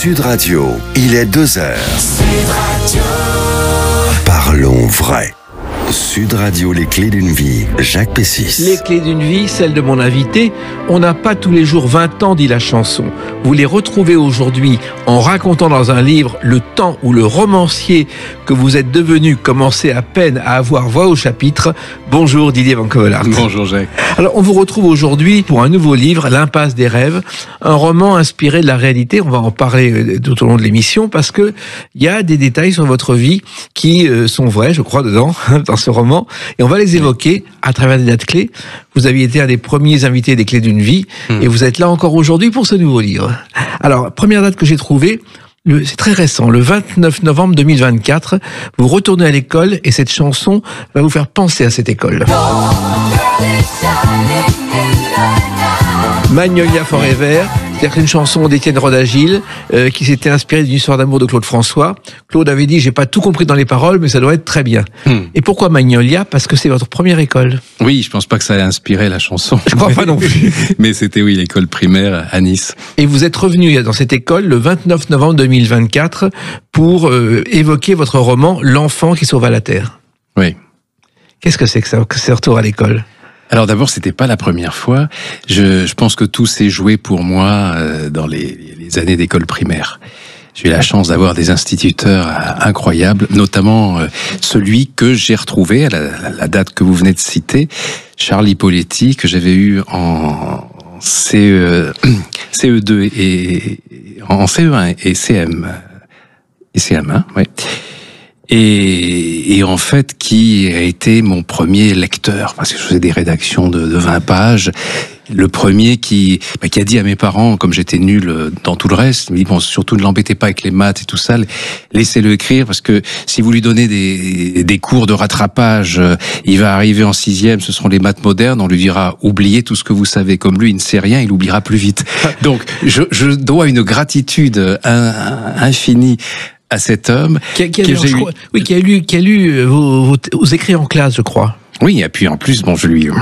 Sud Radio, il est 2h. Sud Radio. Parlons vrai. Sud Radio, les clés d'une vie, Jacques Pessis. Les clés d'une vie, celle de mon invité. On n'a pas tous les jours 20 ans, dit la chanson. Vous les retrouvez aujourd'hui en racontant dans un livre le temps où le romancier que vous êtes devenu commençait à peine à avoir voix au chapitre. Bonjour Didier Van Covelart. Bonjour Jacques. Alors on vous retrouve aujourd'hui pour un nouveau livre, L'impasse des rêves, un roman inspiré de la réalité. On va en parler tout au long de l'émission parce que il y a des détails sur votre vie qui sont vrais, je crois, dedans, dans ce roman, et on va les évoquer à travers des dates clés. Vous aviez été un des premiers invités des clés d'une vie, et vous êtes là encore aujourd'hui pour ce nouveau livre. Alors, première date que j'ai trouvée, c'est très récent, le 29 novembre 2024, vous retournez à l'école et cette chanson va vous faire penser à cette école. Magnolia Forever, c'est une chanson d'Étienne Rodagil qui s'était inspirée d'une histoire d'amour de Claude François. Claude avait dit, j'ai pas tout compris dans les paroles, mais ça doit être très bien. Et pourquoi Magnolia? Parce que c'est votre première école. Oui, je pense pas que ça ait inspiré la chanson. Je crois pas non plus. Mais c'était, oui, l'école primaire à Nice. Et vous êtes revenu dans cette école le 29 novembre 2024 pour évoquer votre roman L'enfant qui sauva la Terre. Oui. Qu'est-ce que c'est que ça, ce retour à l'école? Alors d'abord, c'était pas la première fois. Je pense que tout s'est joué pour moi dans les années d'école primaire. J'ai eu la chance d'avoir des instituteurs incroyables, notamment celui que j'ai retrouvé à la date que vous venez de citer, Charlie Poletti, que j'avais eu en CE2 et en CE1 et CM1, ouais. Et en fait, qui a été mon premier lecteur, parce que je faisais des rédactions de 20 pages. Le premier qui a dit à mes parents, comme j'étais nul dans tout le reste, il me dit, bon, surtout ne l'embêtez pas avec les maths et tout ça, laissez-le écrire, parce que si vous lui donnez des cours de rattrapage, il va arriver en 6e, ce seront les maths modernes, on lui dira, oubliez tout ce que vous savez. Comme lui, il ne sait rien, il oubliera plus vite. Donc, je dois une gratitude infinie à cet homme qui a lu vos écrits en classe, je crois. Oui, et puis en plus, bon, je lui